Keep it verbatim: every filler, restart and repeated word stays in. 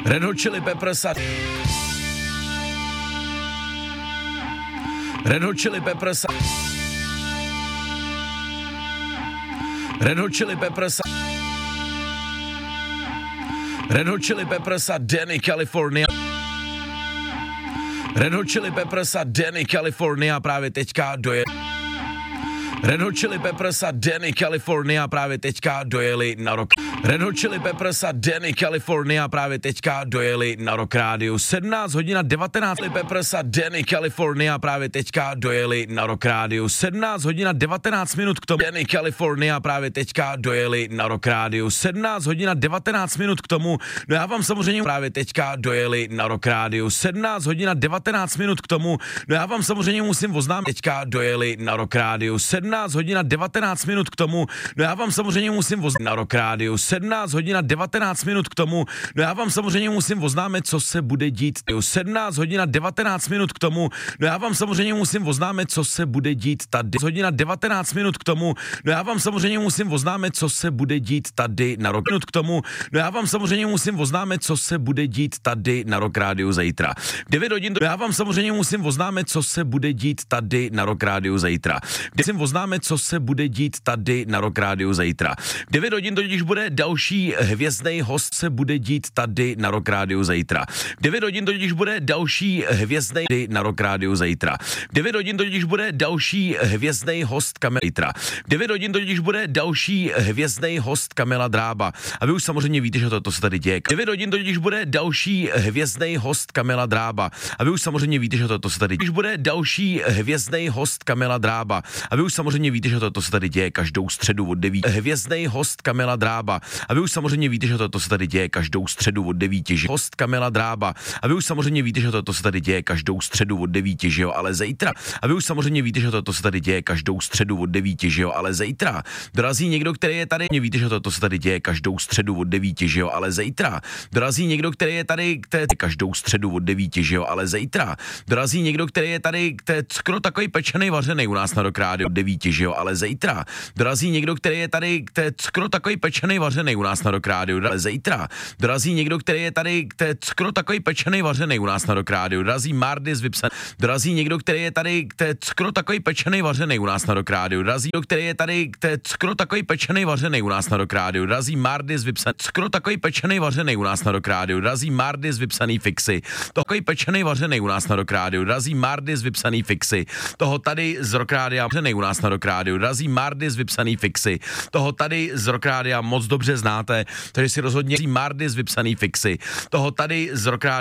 Red Hot Chili Peppers a... Red Hot Chili Peppers a... Red Hot Chili Peppers a... Red Hot Chili Peppers a Danny California. Red Hot Chili Peppers a Danny California právě teďka doje... Red Hot Chili Peppers a Danny California právě teďka dojeli na Rock. Red Hot Chili Peppers a Danny California právě teďka dojeli na Rock Rádiu. sedmnáct hodin a devatenáct Chili Peppers a Danny California právě teďka dojeli na Rock Rádiu. sedmnáct hodin a devatenáct minut k tomu. Danny California právě teďka dojeli na Rock Rádiu. sedmnáct hodin a devatenáct minut k tomu. No já vám samozřejmě právě teďka dojeli na Rock Rádiu. sedmnáct hodin a devatenáct minut k tomu. No já vám samozřejmě musím oznámit, teďka dojeli na Rock Rádiu. sedmnáct hodin a devatenáct minut k tomu. No já vám samozřejmě musím oznámit na Rock Rádiu. sedmnáct hodin a devatenáct minut k tomu. No já vám samozřejmě musím oznámit, co se bude dít. sedmnáct hodin a devatenáct minut k tomu. No já vám samozřejmě musím oznámit, co se bude dít tady. Hodina devatenáct minut k tomu. No já vám samozřejmě musím oznámit, co se bude dít tady na Rock. Minut k tomu. No já vám samozřejmě musím oznámit, co se bude dít tady na Rock Rádiu zítra. devět hodin. No já vám samozřejmě musím oznámit, co se bude dít tady na Rock Rádiu zítra. Musím oznámit, co se bude dít tady na Rock Rádiu zítra. devět hodin totiž bude další hvězdný host se bude dít tady na Rock Rádiu zítra. devět hodin totiž bude další hvězdný na Rock Rádiu zítra. devět hodin totiž bude další hvězdný host Kamila zítra. devět hodin totiž bude další hvězdný host Kamila Drába. A vy už samozřejmě víte, že toto se tady děje. devět hodin totiž bude další hvězdný host Kamila Drába. A vy už samozřejmě víte, že toto se tady děje. bude další hvězdný host Kamila Drába. A vy už samozřejmě víte, že toto se tady děje každou středu od devíti. Hvězdný host Kamila Drába. A vy už samozřejmě víte, že toto se tady děje každou středu od devíti. Že host Kamila Drába. A vy už samozřejmě víte, že toto se tady děje každou středu od devíti, že jo, ale zítra. A vy už samozřejmě víte, že toto se tady děje každou středu od devíti, že jo, ale zítra. Dorazí někdo, který je tady. Víte, že toto se tady děje každou středu od devíti, že jo, ale zítra. Dorazí někdo, který je tady, který každou středu od devíti, že jo, ale zítra. Dorazí někdo, který je tady, který skoro takový pečený vařený u nás na Rock Rádiu od devíti, že jo, ale zítra. Dorazí někdo, který je tady, který skoro takový pečený vařený u nás na Rock Rádiu, ale zítra. Dorazí někdo, který je tady, který skoro takový pečený vařený u nás na Rock Rádiu. Dorazí Mardis Vipsen. Dorazí někdo, který je tady, který skoro takový pečený vařený u nás na Rock Rádiu. Dorazí někdo, který je tady, který skoro takový pečený vařený u nás na Rock Rádiu. Dorazí Mardis Vipsen. Skoro takový pečený vařený u nás na Rock Rádiu. Dorazí Mardis vypsaný fixy. Takový pečený vařený u nás na Rock Rádiu. Dorazí Mardis vypsaný fixy. Toho tady z Rock Rádia vařený u nás na Rock Rádiu. Dorazí Mardis vypsaný fixy. Toho tady z Rock Rádia moc dobře znáte, takže si rozhodně Mardis vypsaný fixy. Toho tady z Rock Rádia